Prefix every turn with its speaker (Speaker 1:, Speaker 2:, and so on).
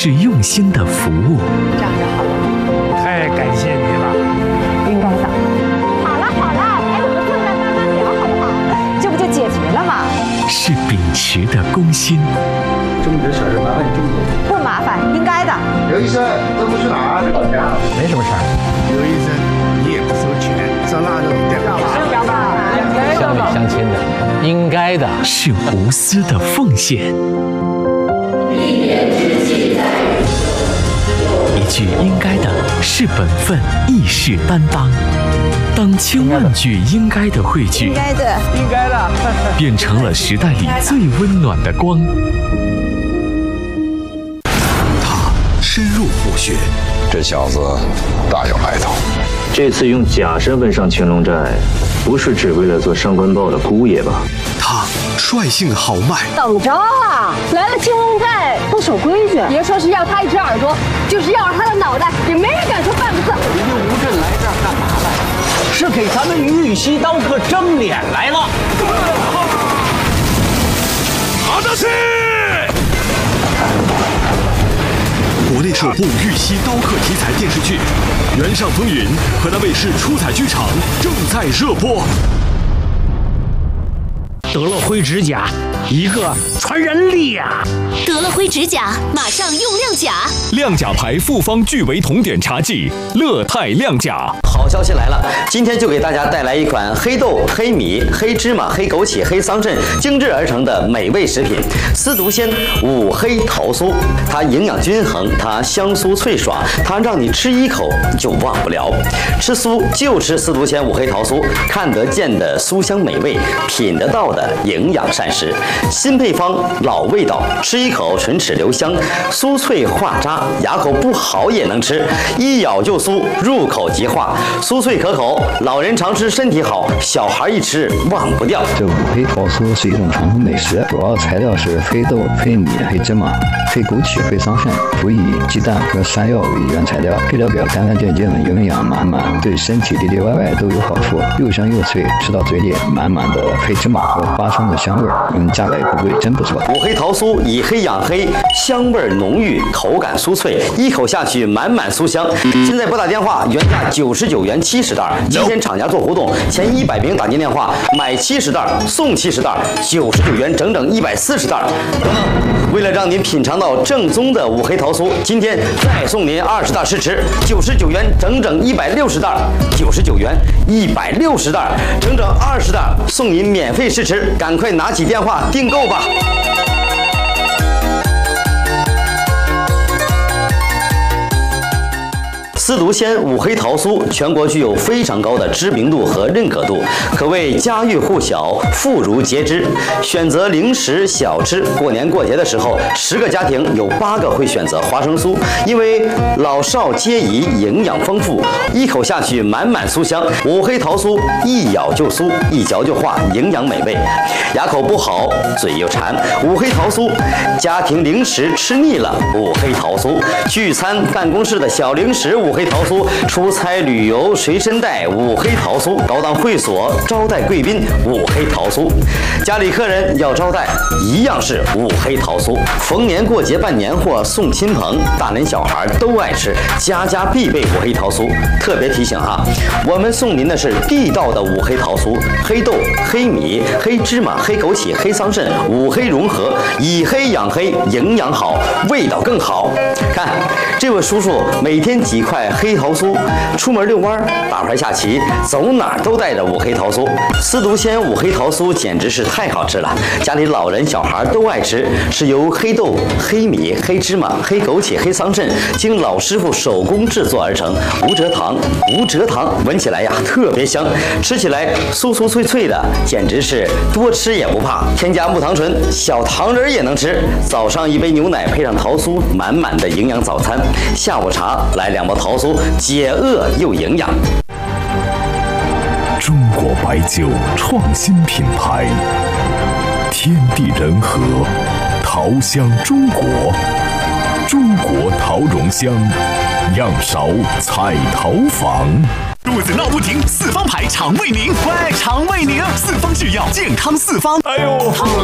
Speaker 1: 是用心的服务。
Speaker 2: 这样就好了。
Speaker 3: 太感谢你了，
Speaker 2: 应该的。好了好了，陪我们坐那慢慢聊好不好？这不就解决了吗？
Speaker 1: 是秉持的公心。
Speaker 4: 这么点小事麻烦你这么多。
Speaker 2: 不麻烦，应该的。
Speaker 5: 刘医生，这不去哪儿？老家。
Speaker 3: 没什么事儿。
Speaker 5: 刘医生，你也不收钱，上那种电话。
Speaker 6: 乡里乡亲的，应该的。
Speaker 1: 是无私的奉献。一句应该的是本分，义士担当。当千万句应该的汇聚，
Speaker 2: 应该的，
Speaker 3: 应该的，
Speaker 1: 变成了时代里最温暖的光。
Speaker 7: 他深入虎穴，
Speaker 8: 这小子大有来头。
Speaker 9: 这次用假身份上乾隆寨，不是只为了做上官豹的姑爷吧？
Speaker 7: 他率性豪迈，
Speaker 10: 怎么着啊？来了乾隆寨不守规矩，别说是要他一只耳朵，就是要他的脑袋，也没人敢说半个字。
Speaker 3: 你们吴镇来这儿干嘛来？是给咱们玉溪刀客争脸来了。
Speaker 7: 阿达西！国内首部玉溪刀客题材电视剧《原上风云》，河南卫视出彩剧场正在热播。
Speaker 3: 得了灰指甲，一个传人力啊！
Speaker 11: 得了灰指甲，马上用亮甲。
Speaker 7: 亮甲牌复方聚维酮碘茶剂，乐泰亮甲。
Speaker 12: 好消息来了，今天就给大家带来一款黑豆、黑米、黑芝麻、黑枸杞、黑桑葚精制而成的美味食品——司独鲜五黑桃酥。它营养均衡，它香酥脆爽，它让你吃一口就忘不了。吃酥就吃司独鲜五黑桃酥，看得见的酥香美味，品得到的营养膳食。新配方，老味道，吃一口唇齿留香，酥脆化渣，牙口不好也能吃，一咬就酥，入口即化。酥脆可口，老人常吃身体好，小孩一吃忘不掉。
Speaker 4: 这五黑桃酥是一种传统美食，主要材料是黑豆、黑米、黑芝麻、黑枸杞、黑桑葚，辅以鸡蛋和山药为原材料，配料表干干净净，营养满满，对身体里里外外都有好处，又香又脆，吃到嘴里满满的黑芝麻和花生的香味儿，价格也不贵，真不错。
Speaker 12: 五黑桃酥以黑养黑，香味浓郁，口感酥脆，一口下去满满酥香。现在拨打电话，原价99元70袋，今天厂家做活动，前100名打进电话买70袋送70袋，99元整整140袋。等等，为了让您品尝到正宗的五黑桃酥，今天再送您20袋试吃，99元整整160袋，99元160袋，整整20袋送您免费试吃，赶快拿起电话订购吧。司独鲜五黑桃酥全国具有非常高的知名度和认可度，可谓家喻户晓，妇孺皆知。选择零食小吃，过年过节的时候，10个家庭有8个会选择花生酥，因为老少皆宜，营养丰富，一口下去满满酥香。五黑桃酥一咬就酥，一嚼就化，营养美味。牙口不好，嘴又馋，五黑桃酥。家庭零食吃腻了，五黑桃酥。聚餐办公室的小零食，五黑桃酥；出差旅游随身带五黑桃酥；高档会所招待贵宾五黑桃酥；家里客人要招待一样是五黑桃酥。逢年过节办年货送亲朋，大人小孩都爱吃，家家必备五黑桃酥。特别提醒哈，我们送您的是地道的五黑桃酥，黑豆、黑米、黑芝麻、黑枸杞、黑桑葚五黑融合，以黑养黑，营养好，味道更好。看这位叔叔每天几块黑桃酥，出门遛弯、打牌下棋，走哪都带着五黑桃酥。司独鲜五黑桃酥简直是太好吃了，家里老人小孩都爱吃，是由黑豆、黑米、黑芝麻、黑枸杞、黑桑葚经老师傅手工制作而成，无蔗糖，无蔗糖，闻起来呀特别香，吃起来酥酥脆脆的，简直是多吃也不怕。添加木糖醇，小糖人也能吃。早上一杯牛奶配上桃酥，满满的营养早餐。下午茶来2包桃酥，解饿又营养。
Speaker 1: 中国白酒创新品牌，天地人和，桃香中国，中国桃蓉香，样勺彩桃坊。
Speaker 7: 肚子闹不停，四方牌肠胃宁，乖，肠胃宁，4方制药，健康4方。哎呦。